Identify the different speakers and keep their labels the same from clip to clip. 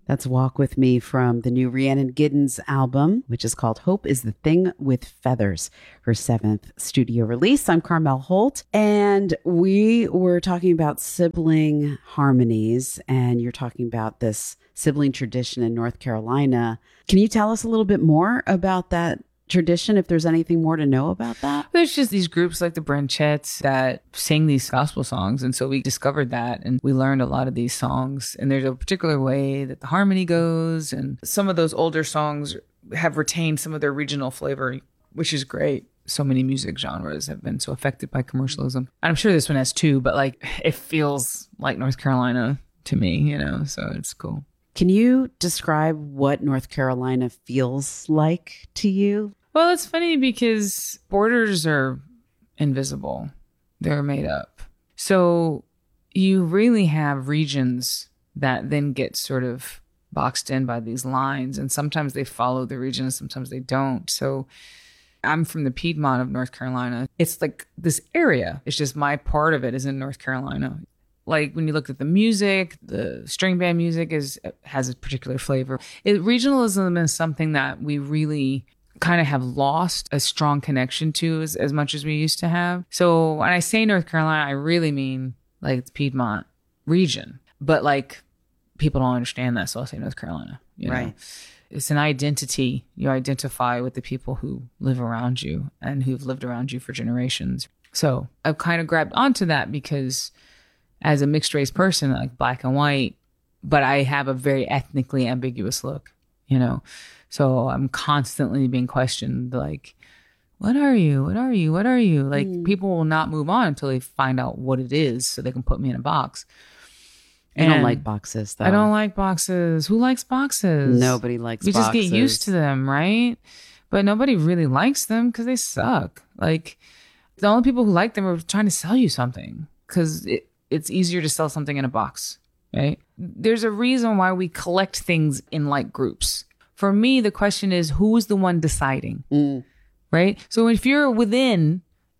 Speaker 1: That's Walk With Me from the new Rhiannon Giddens album, which is called Hope is the Thing with Feathers, her 7th studio release. I'm Carmel Holt, and we were talking about sibling harmonies, and you're talking about this sibling tradition in North Carolina. Can you tell us a little bit more about that tradition, if there's anything more to know about that?
Speaker 2: There's just these groups like the Branchettes that sing these gospel songs. And so we discovered that and we learned a lot of these songs. And there's a particular way that the harmony goes. And some of those older songs have retained some of their regional flavor, which is great. So many music genres have been so affected by commercialism. I'm sure this one has too, but like it feels like North Carolina to me, you know, so it's cool.
Speaker 1: Can you describe what North Carolina feels like to you?
Speaker 2: Well, it's funny because borders are invisible. They're made up. So you really have regions that then get sort of boxed in by these lines. And sometimes they follow the region and sometimes they don't. So I'm from the Piedmont of North Carolina. It's like this area. It's just my part of it is in North Carolina. Like when you look at the music, the string band music has a particular flavor. Regionalism is something that we really kind of have lost a strong connection to as much as we used to have. So when I say North Carolina, I really mean like the Piedmont region. But like people don't understand that, so I'll say North Carolina. You know? It's an identity. You identify with the people who live around you and who've lived around you for generations. So I've kind of grabbed onto that because as a mixed race person, like black and white, but I have a very ethnically ambiguous look, you know? So I'm constantly being questioned, like, what are you? What are you? What are you? Like people will not move on until they find out what it is so they can put me in a box.
Speaker 1: I don't like boxes, though.
Speaker 2: I don't like boxes. Who likes boxes?
Speaker 1: Nobody likes boxes.
Speaker 2: We just get used to them, right? But nobody really likes them because they suck. Like the only people who like them are trying to sell you something because it's easier to sell something in a box, right? There's a reason why we collect things in like groups. For me, the question is, who is the one deciding, right? So if you're within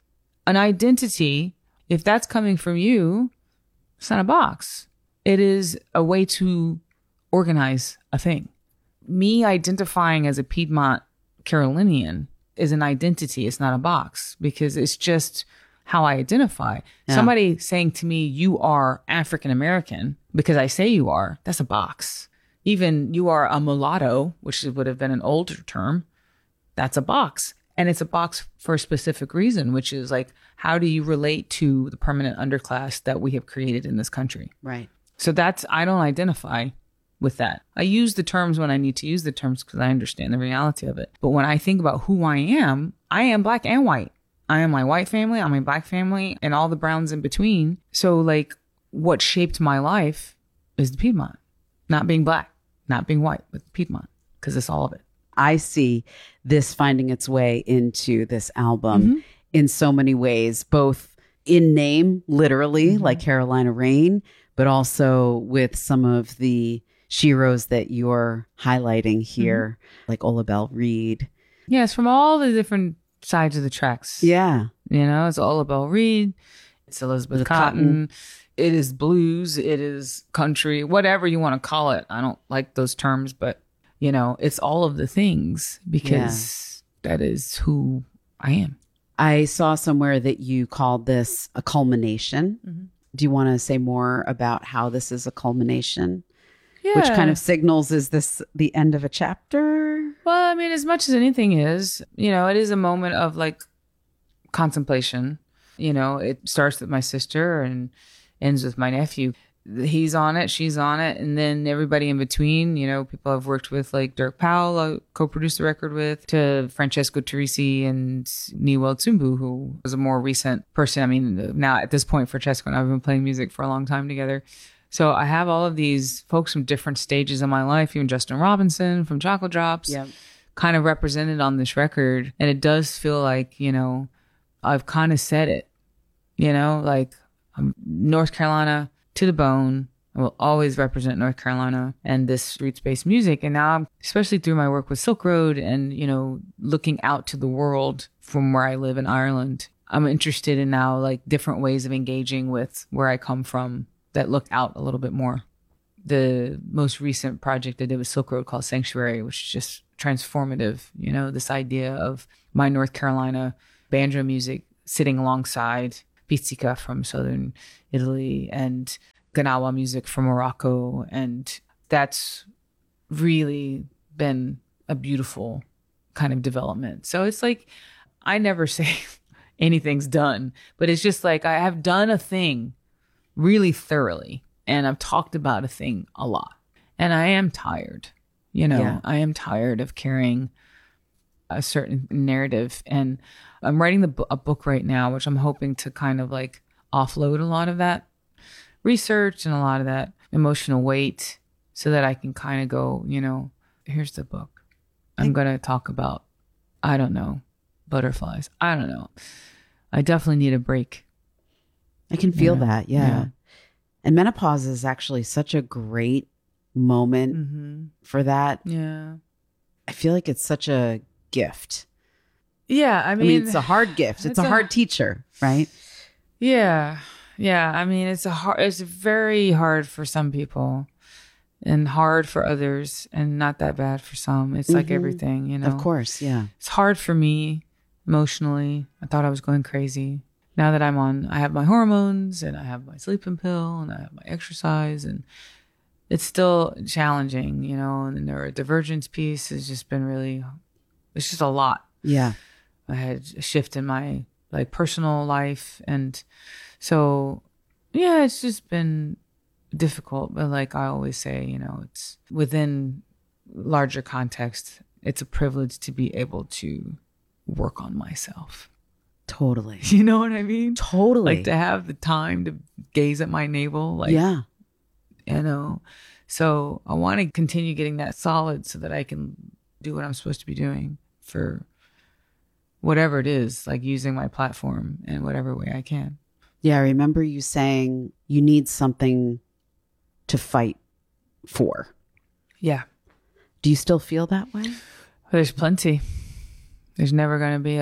Speaker 2: an identity, if that's coming from you, it's not a box. It is a way to organize a thing. Me identifying as a Piedmont Carolinian is an identity. It's not a box because it's just how I identify. Yeah. Somebody saying to me, you are African American because I say you are, that's a box. Even you are a mulatto, which would have been an older term, that's a box. And it's a box for a specific reason, which is like, how do you relate to the permanent underclass that we have created in this country?
Speaker 1: Right.
Speaker 2: So I don't identify with that. I use the terms when I need to use the terms because I understand the reality of it. But when I think about who I am black and white. I am my white family, I'm my black family, and all the browns in between. So like what shaped my life is the Piedmont. Not being black, not being white, but the Piedmont, because it's all of it.
Speaker 1: I see this finding its way into this album in so many ways, both in name, literally, like Carolina Rain, but also with some of the sheroes that you're highlighting here, like Ola Belle Reed.
Speaker 2: Yes, from all the different sides of the tracks.
Speaker 1: Yeah.
Speaker 2: You know, it's Ola Belle Reed, it's Elizabeth Cotton. It is blues, it is country, whatever you want to call it. I don't like those terms, but you know, it's all of the things because that is who I am.
Speaker 1: I saw somewhere that you called this a culmination. Do you want to say more about how this is a culmination? Yeah. Which kind of signals, is this the end of a chapter?
Speaker 2: Well, I mean, as much as anything is, you know, it is a moment of like contemplation. You know, it starts with my sister and ends with my nephew. He's on it, she's on it, and then everybody in between, you know, people I've worked with like Dirk Powell, I co-produced the record with, to Francesco Turrisi and Niwel Tsumbu, who was a more recent person. I mean, now at this point, Francesco and I have been playing music for a long time together. So I have all of these folks from different stages of my life, even Justin Robinson from Chocolate Drops, kind of represented on this record. And it does feel like, you know, I've kind of said it, you know, like I'm North Carolina to the bone. I will always represent North Carolina and this roots-based music. And now, especially through my work with Silk Road and, you know, looking out to the world from where I live in Ireland, I'm interested in now like different ways of engaging with where I come from that look out a little bit more. the most recent project I did with Silk Road called Sanctuary, which is just transformative. You know, this idea of my North Carolina banjo music sitting alongside pizzica from southern Italy and Ganawa music from Morocco. And that's really been a beautiful kind of development. So it's like, I never say anything's done, but it's just like I have done a thing really thoroughly and I've talked about a thing a lot. And I am tired, you know,
Speaker 1: Yeah.
Speaker 2: I am tired of carrying a certain narrative. And I'm writing a book right now, which I'm hoping to kind of like offload a lot of that research and a lot of that emotional weight so that I can kind of go, you know, here's the book. I'm going to talk about, I don't know, butterflies. I don't know. I definitely need a break.
Speaker 1: I can feel
Speaker 2: Yeah.
Speaker 1: that. Yeah.
Speaker 2: Yeah.
Speaker 1: And menopause is actually such a great moment
Speaker 2: Mm-hmm.
Speaker 1: for that.
Speaker 2: Yeah.
Speaker 1: I feel like it's such a gift.
Speaker 2: Yeah. I
Speaker 1: I
Speaker 2: mean,
Speaker 1: mean, it's a hard gift. It's a hard teacher, right?
Speaker 2: Yeah. Yeah. I mean, it's very hard for some people and hard for others and not that bad for some. It's like
Speaker 1: Mhm.
Speaker 2: everything, you know.
Speaker 1: Of course. Yeah.
Speaker 2: It's hard for me emotionally. I thought I was going crazy. Now that I have my hormones and I have my sleeping pill and I have my exercise, and it's still challenging, you know, and the neurodivergence piece has just been it's just a lot.
Speaker 1: Yeah.
Speaker 2: I had a shift in my like personal life. And so, yeah, it's just been difficult. But like I always say, you know, it's within larger context, it's a privilege to be able to work on myself.
Speaker 1: Totally.
Speaker 2: You know what I mean?
Speaker 1: Totally.
Speaker 2: Like to have the time to gaze at my navel. Like,
Speaker 1: yeah.
Speaker 2: you know, so I want to continue getting that solid so that I can do what I'm supposed to be doing for whatever it is, like using my platform in whatever way I can.
Speaker 1: Yeah. I remember you saying you need something to fight for.
Speaker 2: Yeah.
Speaker 1: Do you still feel that way?
Speaker 2: There's plenty. There's never going to be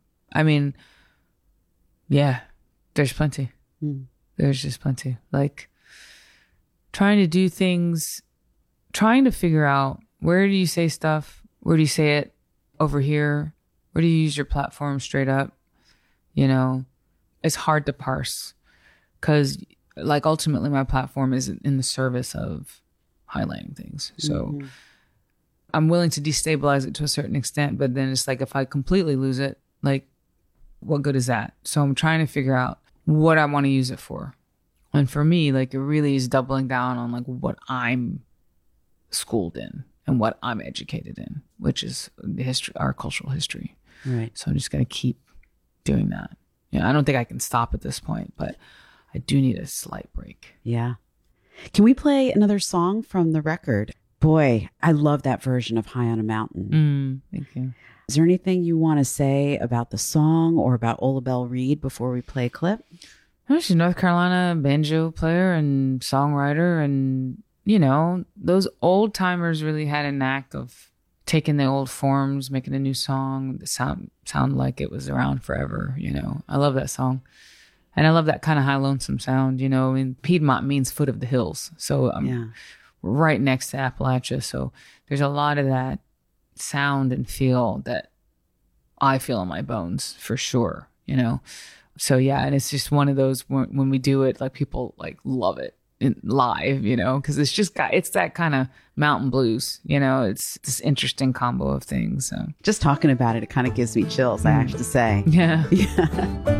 Speaker 2: yeah, there's plenty.
Speaker 1: Mm.
Speaker 2: There's just plenty. Like trying to do things, trying to figure out where do you say stuff? Where do you say it over here? Where do you use your platform straight up? You know, it's hard to parse because like ultimately my platform is in the service of highlighting things. So I'm willing to destabilize it to a certain extent, but then it's like if I completely lose it, like what good is that? So I'm trying to figure out what I want to use it for. And for me, like it really is doubling down on like what I'm schooled in and what I'm educated in, which is the history, our cultural history.
Speaker 1: Right.
Speaker 2: So I'm just going to keep doing that. Yeah, I don't think I can stop at this point, but I do need a slight break.
Speaker 1: Yeah. Can we play another song from the record? Boy, I love that version of High on a Mountain.
Speaker 2: Thank you.
Speaker 1: Is there anything you want to say about the song or about Ola Belle Reed before we play a clip?
Speaker 2: She's a North Carolina banjo player and songwriter. And, you know, those old timers really had a knack of taking the old forms, making a new song that sound like it was around forever. You know, I love that song. And I love that kind of high lonesome sound. You know, I mean, Piedmont means foot of the hills. So I'm right next to Appalachia. So there's a lot of that sound and feel that I feel in my bones for sure, you know? So yeah, and it's just one of those when we do it, like people like love it live, you know, because it's that kind of mountain blues, you know, it's this interesting combo of things. So
Speaker 1: Just talking about it, it kind of gives me chills, I have to say.
Speaker 2: yeah.
Speaker 1: Yeah.